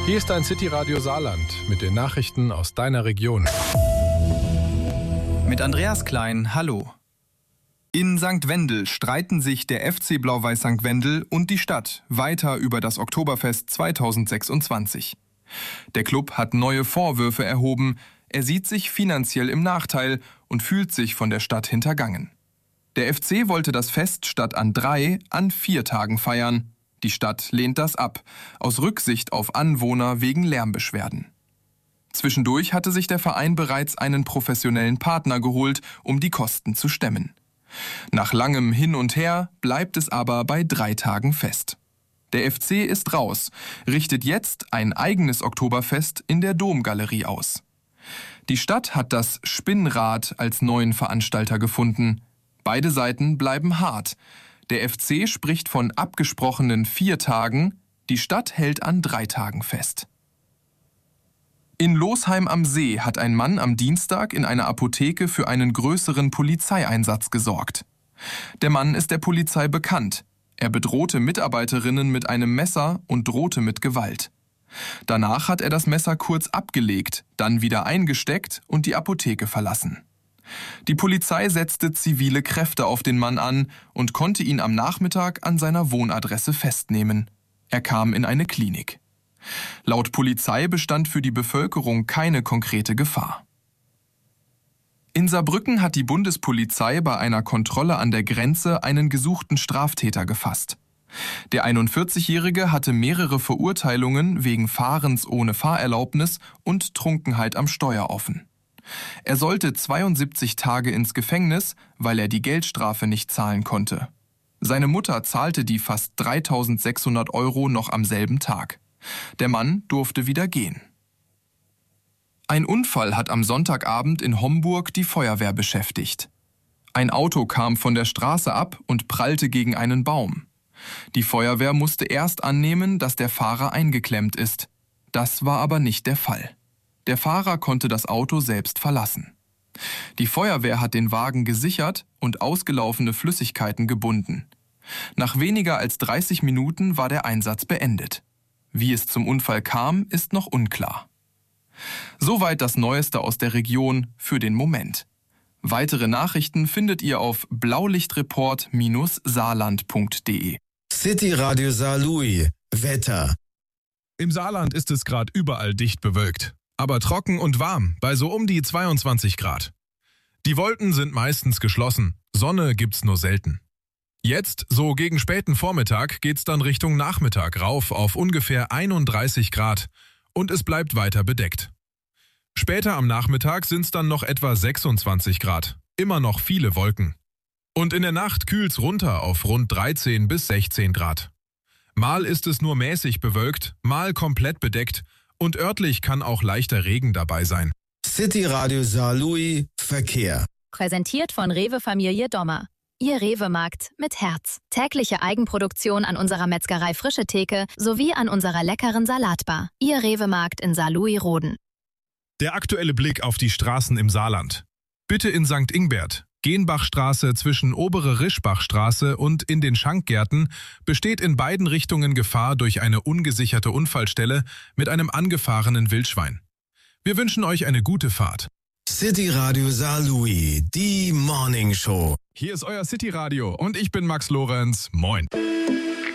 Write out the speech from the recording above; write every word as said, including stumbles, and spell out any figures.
Hier ist dein City-Radio Saarland mit den Nachrichten aus deiner Region. Mit Andreas Klein, hallo. In Sankt Wendel streiten sich der F C Blau-Weiß Sankt Wendel und die Stadt weiter über das Oktoberfest zweitausendsechsundzwanzig. Der Club hat neue Vorwürfe erhoben, er sieht sich finanziell im Nachteil und fühlt sich von der Stadt hintergangen. Der F C wollte das Fest statt an drei an vier Tagen feiern. Die Stadt lehnt das ab, aus Rücksicht auf Anwohner wegen Lärmbeschwerden. Zwischendurch hatte sich der Verein bereits einen professionellen Partner geholt, um die Kosten zu stemmen. Nach langem Hin und Her bleibt es aber bei drei Tagen fest. Der F C ist raus, richtet jetzt ein eigenes Oktoberfest in der Domgalerie aus. Die Stadt hat das Spinnrad als neuen Veranstalter gefunden. Beide Seiten bleiben hart. Der F C spricht von abgesprochenen vier Tagen, die Stadt hält an drei Tagen fest. In Losheim am See hat ein Mann am Dienstag in einer Apotheke für einen größeren Polizeieinsatz gesorgt. Der Mann ist der Polizei bekannt. Er bedrohte Mitarbeiterinnen mit einem Messer und drohte mit Gewalt. Danach hat er das Messer kurz abgelegt, dann wieder eingesteckt und die Apotheke verlassen. Die Polizei setzte zivile Kräfte auf den Mann an und konnte ihn am Nachmittag an seiner Wohnadresse festnehmen. Er kam in eine Klinik. Laut Polizei bestand für die Bevölkerung keine konkrete Gefahr. In Saarbrücken hat die Bundespolizei bei einer Kontrolle an der Grenze einen gesuchten Straftäter gefasst. Der einundvierzigjährige hatte mehrere Verurteilungen wegen Fahrens ohne Fahrerlaubnis und Trunkenheit am Steuer offen. Er sollte zweiundsiebzig Tage ins Gefängnis, weil er die Geldstrafe nicht zahlen konnte. Seine Mutter zahlte die fast dreitausendsechshundert Euro noch am selben Tag. Der Mann durfte wieder gehen. Ein Unfall hat am Sonntagabend in Homburg die Feuerwehr beschäftigt. Ein Auto kam von der Straße ab und prallte gegen einen Baum. Die Feuerwehr musste erst annehmen, dass der Fahrer eingeklemmt ist. Das war aber nicht der Fall. Der Fahrer konnte das Auto selbst verlassen. Die Feuerwehr hat den Wagen gesichert und ausgelaufene Flüssigkeiten gebunden. Nach weniger als dreißig Minuten war der Einsatz beendet. Wie es zum Unfall kam, ist noch unklar. Soweit das Neueste aus der Region für den Moment. Weitere Nachrichten findet ihr auf blaulichtreport Bindestrich saarland punkt de. City Radio Saarlouis. Wetter. Im Saarland ist es gerade überall dicht bewölkt, aber trocken und warm, bei so um die zweiundzwanzig Grad. Die Wolken sind meistens geschlossen, Sonne gibt's nur selten. Jetzt, so gegen späten Vormittag, geht's dann Richtung Nachmittag rauf auf ungefähr einunddreißig Grad und es bleibt weiter bedeckt. Später am Nachmittag sind's dann noch etwa sechsundzwanzig Grad, immer noch viele Wolken. Und in der Nacht kühlt's runter auf rund dreizehn bis sechzehn Grad. Mal ist es nur mäßig bewölkt, mal komplett bedeckt und örtlich kann auch leichter Regen dabei sein. City Radio Saarlouis Verkehr. Präsentiert von Rewe Familie Dommer. Ihr Rewe-Markt mit Herz. Tägliche Eigenproduktion an unserer Metzgerei Frische Theke sowie an unserer leckeren Salatbar. Ihr Rewe-Markt in Saarlouis-Roden. Der aktuelle Blick auf die Straßen im Saarland. Bitte in Sankt Ingbert, Genbachstraße zwischen Obere Rischbachstraße und in den Schankgärten besteht in beiden Richtungen Gefahr durch eine ungesicherte Unfallstelle mit einem angefahrenen Wildschwein. Wir wünschen euch eine gute Fahrt. City Radio Saarlouis, die Morning Show. Hier ist euer City Radio und ich bin Max Lorenz. Moin.